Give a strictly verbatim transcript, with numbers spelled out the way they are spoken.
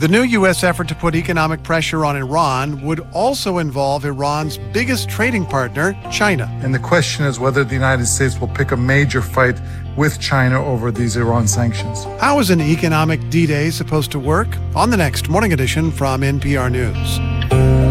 The new U S effort to put economic pressure on Iran would also involve Iran's biggest trading partner, China. And the question is whether the United States will pick a major fight with China over these Iran sanctions. How is an economic D-Day supposed to work? On the next Morning Edition from N P R News.